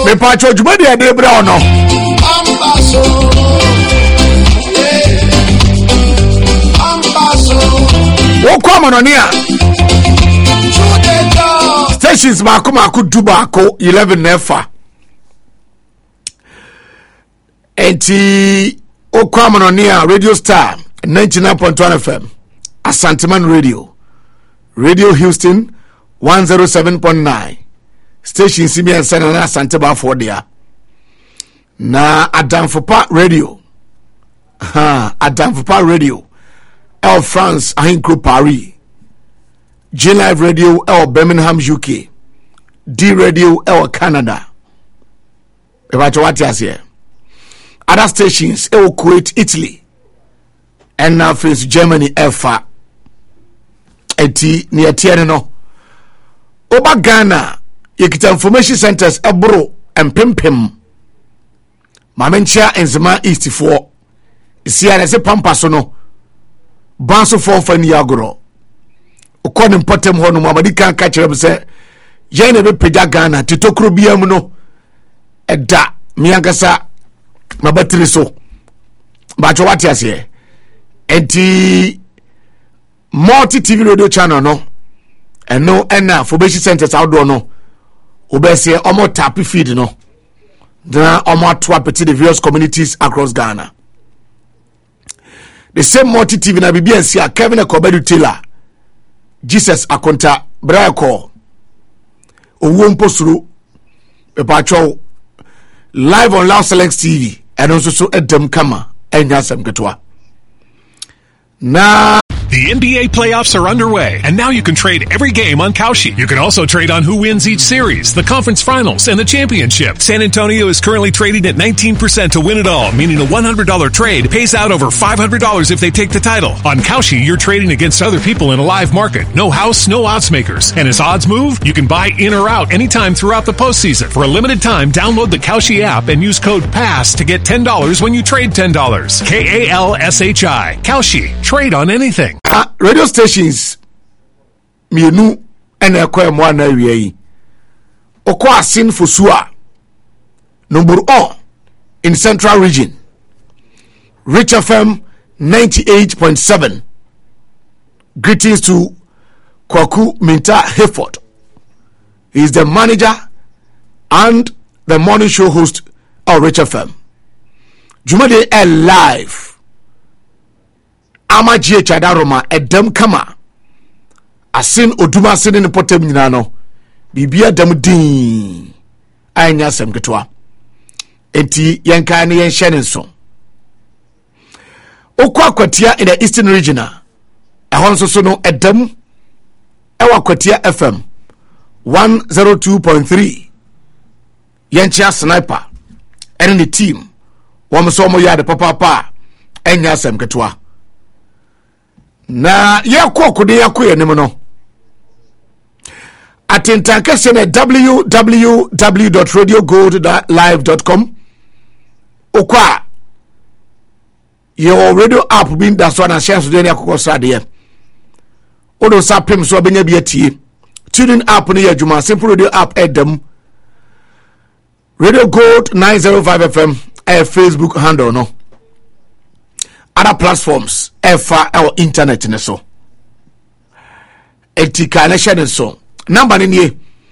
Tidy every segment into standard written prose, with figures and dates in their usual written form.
Me pacho juma de bra no. Wo kwa no nia. Stations mako dubako 11 nefa. Enti wo kwa no nia Radio Star 99.1 FM. Asanteman Radio Houston 107.9. Station Simian Sana na Asanteba for there. Na Adamfopa Radio. Adamfopa Radio. El France, Ahinkro Paris. G Live Radio, El Birmingham, UK. D Radio, El Canada. Here. Other stations, El Kuwait, Italy. And now face Germany, EFA. Eti near Tiano. Oba Ghana, Yekita Information Centers, Ebro, and Pimpim. Mamencha and Zema East 4. Sianese Pampasono. Banso 4 for Niagoro. According Potem Hono, Mamadi can't catch him say, Yene Peda Ghana, Titokro Biamuno, Eda, Miangasa, Mabatriso. But what you say? Eti multi TV radio channel no, and no ena for basic centers outdoor no. Obese omo tap feed no. Then omo to the various communities across Ghana. The same multi TV na BBNC Kevin Kobedu Taylor, Jesus Akonta, Brayako, Owomposuru, Epacho, live on Loud Select TV, and also so Edem Kama, and Yasem Ketwa. Now, the NBA playoffs are underway, and now you can trade every game on Kalshi. You can also trade on who wins each series, the conference finals, and the championship. San Antonio is currently trading at 19% to win it all, meaning a $100 trade pays out over $500 if they take the title. On Kalshi, you're trading against other people in a live market. No house, no odds makers. And as odds move, you can buy in or out anytime throughout the postseason. For a limited time, download the Kalshi app and use code PASS to get $10 when you trade $10. KALSHI. Kalshi. Trade on anything. Radio stations mienu ene ekwa mo na wie yi okwa asin fosua number 1 in Central Region Rich FM 98.7. Greetings to Kwaku Minta Hayford. He is the manager and the morning show host of Rich FM. Jumade live Ama GH Adaroma Edem Kama Asin Oduma Sin in the Potem Ninano Bibia Demudin Anya Sem Ketwa Enti Yankani and Shenenson Okwa Kwatia in the Eastern Region Ahonso Sono Edem Ewa Kwatia FM 102.3 Yanchia Sniper and the team Wamasomo Yade Papa Anya Sem Ketwa na yakwa kode yakwa enim no atentanka se na www.radiogold.live.com okwa your radio app bin da so na share so dey akoko sade odo sapem so benya bi atie tuning app no yadwuma simple radio app edem Radio Gold 905 FM Facebook handle no other platforms efa our internet ne so etika na share so number ni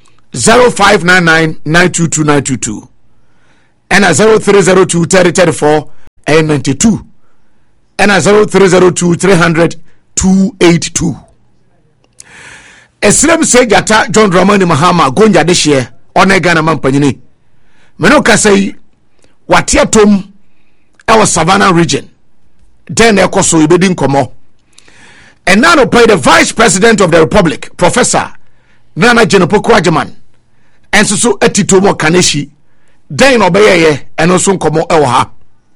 0599922922 and 03023034 and 92 and 0302300282 Esrem se gata John Dramani Mahama gonja de share onega na mampanyini meno kasai watiatom our Savannah region then ekoso ibedi nkomo and now pay the Vice President of the Republic Professor Nana Jenopoko Ajaman and so etitomo kaneshi then obeyeye and also nkomo ewo ha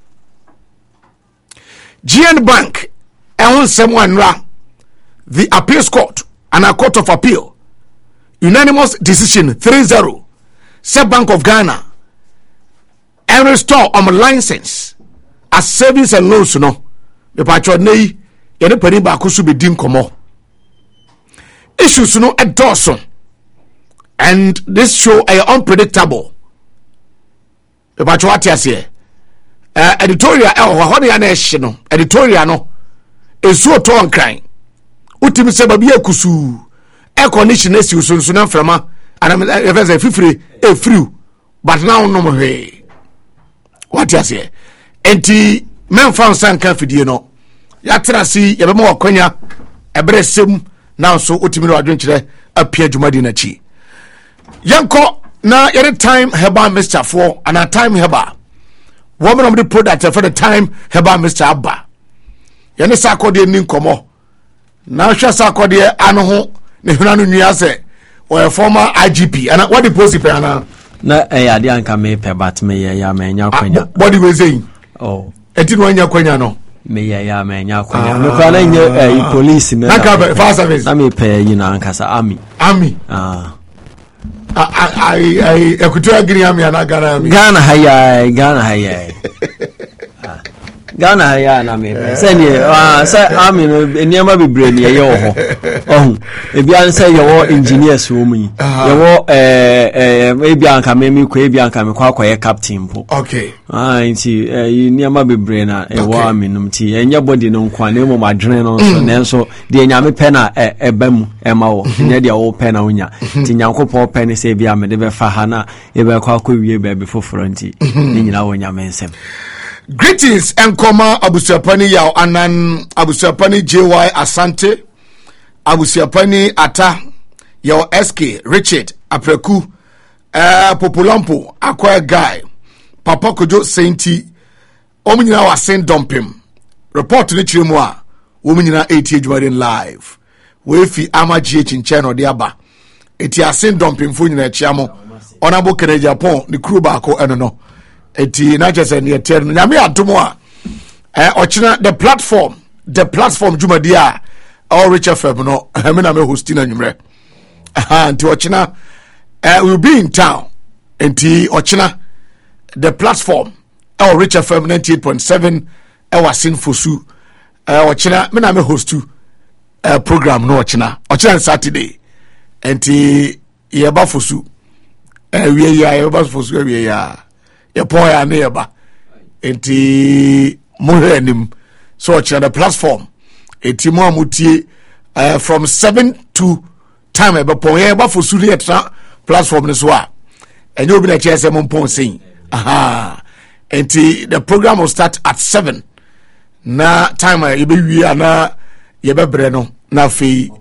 GN Bank ehun someone ra the appeals court and a court of appeal unanimous decision 3-0 State Bank of Ghana and restore on license as savings and loans no the patron nei yene pani ba ko so be din komo issues no endorse and this show are unpredictable ba cho atiase editorial ho ya na ehye no editorial no esu to nkran utimi se babia kusu air condition esi usunsu na mframa ana efese fifire efriu but now no mo he what you say enti men fan san kan fidie no ya trasi ye be mo akonya ebresem now so utimi no adwenkyere apia dwumadi na chi yanko na every time heba Mr. 4 and a time heba woman of the product for the time heba Mr. Abba yene sakode ni nkomo na hwa sakode ano ho ne huna no nua se o former IGP and what the post pe ana na ade anka me pe but me ya me nya kwanya what the we saying oh enti no anya kwanya no me ya me nya kwanya me kwa na nye police me na ka fire service na me pe yi na anka sa army I ekutu agiri ami ana Ghana haya Ghana haya na me say army no eniama bebre ne ye wo ho ebia nse ye wo engineers wo mu ye wo ebia anka me ko ebia anka me kwa ye captain po okay nti eniama bebre na e wo army no mti enye body no nkwa na mo madwene no so nenso de enyame pe na ebamu ema wo ne de wo pe na wonya ti nyankopɔ pe ne se bia me de be fa ha na e be kwa wie be be foforo nti ni nyina wo nyame nsem. Greetings and Koma Abusiapani Yao Anan Abusiapani JY Asante Abusiapani Ata Yao SK Richard Apreku Populampo Aqua Guy Papa Kojo Sainti Omunyina wa Saint Dumpim report ni chirimwa Omunyina 80 Jumaden live Wefi Ama GH in Channel Diaba Eti a Saint Dumpim fu nyina chiamo Honorable Kennedy Japan the crew baako eno no eti na chese ne eter no nyame adomo a ochina the platform jumadi a all rich FM no me na me hosting anwumre anti ochina we will be in town enti ochina the platform all rich FM 98.7 wasin fosu ochina me na me hostu program no ochina Saturday enti ye ba fosu ye ba fosu we ya ye poya ne yeba enti muhenim so the platform enti mo amutie from 7 to time ebe pon ye ba for suri etra platform ne so a enye obi na chese mo pon sen enti the program will start at 7 na time ye be wi ana ye be bre no na fei